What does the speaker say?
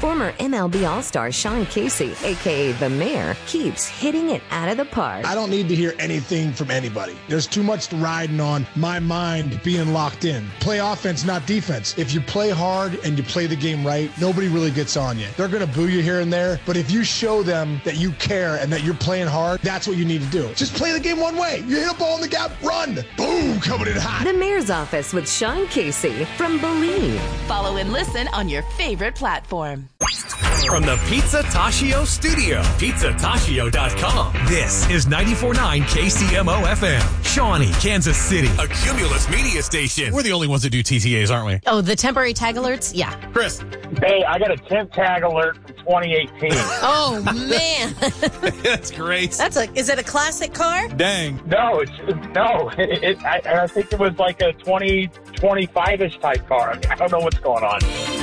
Former MLB All-Star Sean Casey, a.k.a. The Mayor, keeps hitting it out of the park. I don't need to hear anything from anybody. There's too much riding on my mind being locked in. Play offense, not defense. If you play hard and you play the game right, nobody really gets on you. They're going to boo you here and there, but if you show them that you care and that you're playing hard, that's what you need to do. Just play the game one way. You hit a ball in the gap, run. Boom, coming in hot. The Mayor's Office with Sean Casey from Believe. Follow and listen on your favorite platform. From the Pizza Tashio studio, pizzatashio.com. This is 94.9 KCMO FM, Shawnee, Kansas City, a Cumulus media station. We're the only ones that do TTAs, aren't we? Oh, the temporary tag alerts? Yeah. Chris. Hey, I got a temp tag alert from 2018. Oh, man. That's great. Is it a classic car? Dang. No, I think it was like a 2025-ish type car. I don't know what's going on.